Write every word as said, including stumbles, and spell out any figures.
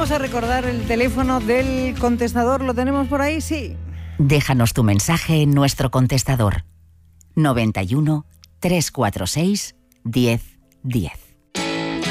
Vamos a recordar el teléfono del contestador. ¿Lo tenemos por ahí? Sí. Déjanos tu mensaje en nuestro contestador. noventa y uno, trescientos cuarenta y seis, diez, diez.